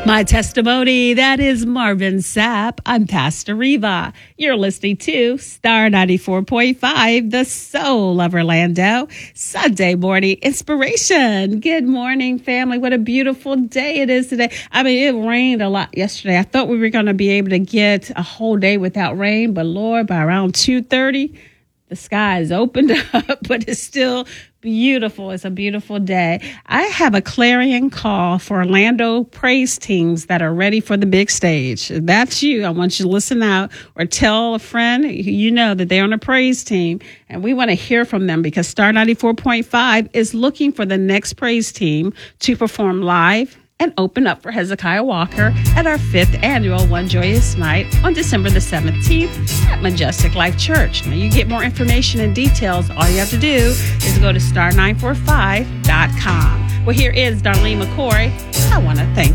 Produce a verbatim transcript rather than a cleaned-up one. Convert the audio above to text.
My testimony, that is Marvin Sapp. I'm Pastor Reva. You're listening to Star ninety-four point five, the soul of Orlando, Sunday morning inspiration. Good morning, family. What a beautiful day it is today. I mean, it rained a lot yesterday. I thought we were going to be able to get a whole day without rain, but Lord, by around two thirty, the sky is opened up, but it's still beautiful. It's a beautiful day. I have a clarion call for Orlando praise teams that are ready for the big stage. If that's you, I want you to listen out or tell a friend who you know that they're on a praise team, and we want to hear from them because Star ninety-four point five is looking for the next praise team to perform live and open up for Hezekiah Walker at our fifth annual One Joyous Night on December the seventeenth at Majestic Life Church. Now, you get more information and details. All you have to do is go to star nine four five dot com. Well, here is Darlene McCoy. I want to thank